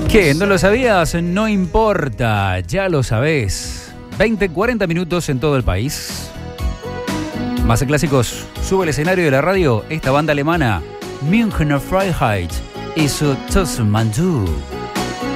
¿Qué? ¿No lo sabías? No importa, ya lo sabés. 20-40 minutos en todo el país. Más clásicos, sube al escenario de la radio esta banda alemana, Münchener Freiheit y su Tosmandu.